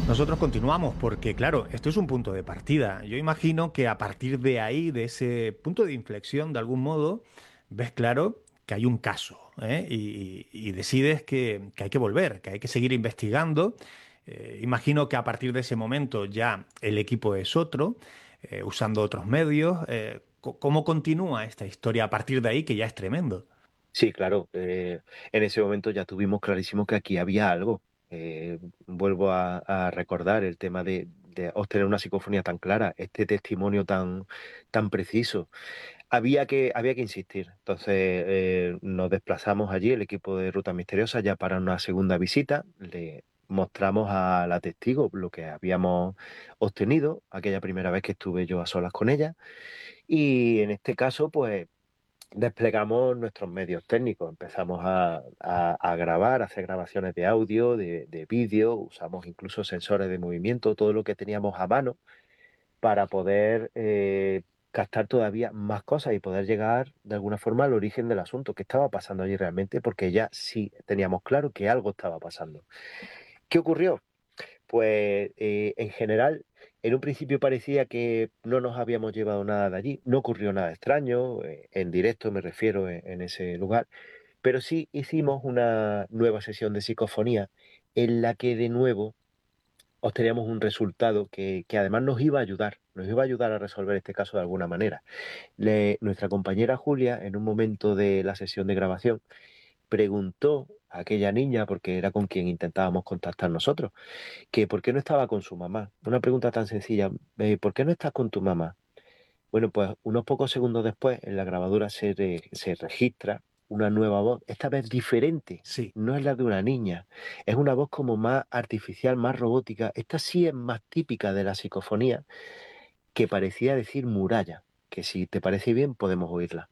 Nosotros continuamos porque, claro, esto es un punto de partida. Yo imagino que a partir de ahí, de ese punto de inflexión, de algún modo, ves claro que hay un caso, ¿eh? Y decides que hay que volver, que hay que seguir investigando. Imagino que a partir de ese momento ya el equipo es otro, usando otros medios. ¿Cómo continúa esta historia a partir de ahí, que ya es tremendo? Sí, claro. En ese momento ya tuvimos clarísimo que aquí había algo. Vuelvo a recordar el tema de obtener una psicofonía tan clara, este testimonio tan preciso. Había que insistir. Entonces nos desplazamos allí, el equipo de Ruta Misteriosa, ya para una segunda visita. Le mostramos a la testigo lo que habíamos obtenido aquella primera vez que estuve yo a solas con ella. Y en este caso, pues desplegamos nuestros medios técnicos, empezamos a grabar, a hacer grabaciones de audio, de vídeo, usamos incluso sensores de movimiento, todo lo que teníamos a mano para poder captar todavía más cosas y poder llegar de alguna forma al origen del asunto, qué estaba pasando allí realmente, porque ya sí teníamos claro que algo estaba pasando. ¿Qué ocurrió? Pues en general, en un principio parecía que no nos habíamos llevado nada de allí, no ocurrió nada extraño, en directo me refiero en ese lugar, pero sí hicimos una nueva sesión de psicofonía en la que de nuevo obteníamos un resultado que además nos iba a ayudar a resolver este caso de alguna manera. Nuestra compañera Julia, en un momento de la sesión de grabación, preguntó a aquella niña, porque era con quien intentábamos contactar nosotros, que por qué no estaba con su mamá. Una pregunta tan sencilla, ¿por qué no estás con tu mamá? Bueno, pues unos pocos segundos después en la grabadora se registra una nueva voz, esta vez diferente. Sí. No es la de una niña, es una voz como más artificial, más robótica. Esta sí es más típica de la psicofonía, que parecía decir muralla, que si te parece bien podemos oírla.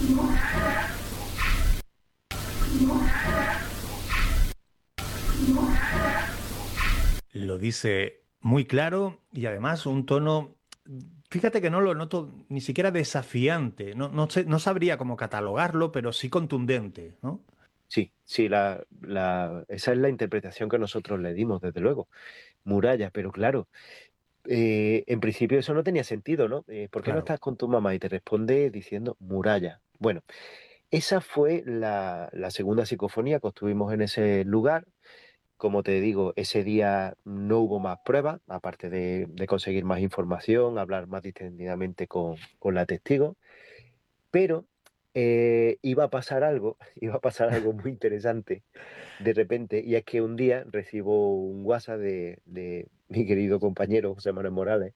Lo dice muy claro y además un tono, fíjate que no lo noto ni siquiera desafiante, no sabría cómo catalogarlo, pero sí contundente, ¿no? Sí, sí, esa es la interpretación que nosotros le dimos, desde luego. Muralla, pero claro, en principio eso no tenía sentido, ¿no? ¿Por qué no Claro. estás con tu mamá? Y te responde diciendo muralla. Bueno, esa fue la segunda psicofonía que obtuvimos en ese lugar. Como te digo, ese día no hubo más pruebas, aparte de conseguir más información, hablar más distendidamente con la testigo, pero iba a pasar algo, iba a pasar algo muy interesante de repente, y es que un día recibo un WhatsApp de mi querido compañero José Manuel Morales,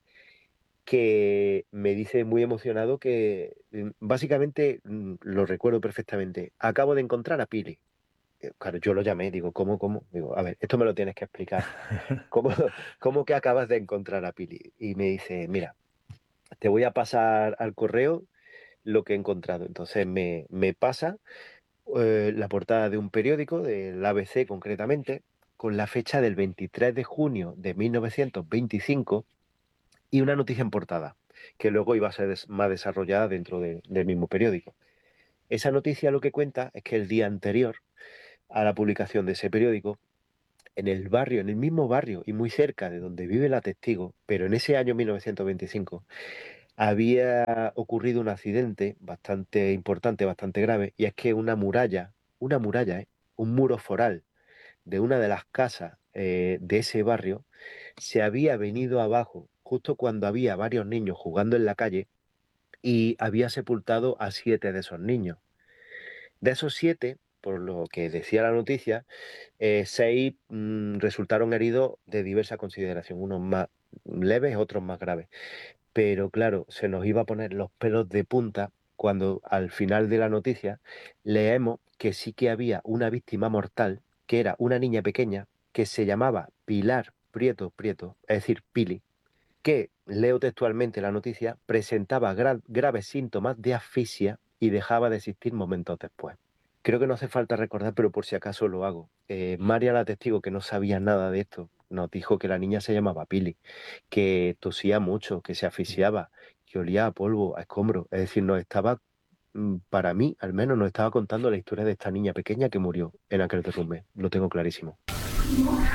que me dice muy emocionado que básicamente lo recuerdo perfectamente. Acabo de encontrar a Pili. Claro, yo lo llamé, digo, ¿cómo? Digo, a ver, esto me lo tienes que explicar. ¿Cómo, cómo que acabas de encontrar a Pili? Y me dice, mira, te voy a pasar al correo lo que he encontrado. Entonces me pasa la portada de un periódico, del ABC concretamente, con la fecha del 23 de junio de 1925 y una noticia en portada, que luego iba a ser más desarrollada dentro del mismo periódico. Esa noticia lo que cuenta es que el día anterior a la publicación de ese periódico, en el barrio, en el mismo barrio y muy cerca de donde vive la testigo, pero en ese año 1925, había ocurrido un accidente bastante importante, bastante grave, y es que una muralla, un muro foral de una de las casas de ese barrio, se había venido abajo justo cuando había varios niños jugando en la calle y había sepultado a 7 de esos niños. De esos 7, por lo que decía la noticia, 6 resultaron heridos de diversa consideración, unos más leves, otros más graves. Pero claro, se nos iba a poner los pelos de punta cuando al final de la noticia leemos que sí que había una víctima mortal, que era una niña pequeña, que se llamaba Pilar Prieto Prieto, es decir, Pili, que, leo textualmente la noticia, presentaba graves síntomas de asfixia y dejaba de existir momentos después. Creo que no hace falta recordar, pero por si acaso lo hago. María, la testigo, que no sabía nada de esto, nos dijo que la niña se llamaba Pili, que tosía mucho, que se asfixiaba, que olía a polvo, a escombros. Es decir, nos estaba, para mí al menos, nos estaba contando la historia de esta niña pequeña que murió en aquel derrumbe. Lo tengo clarísimo.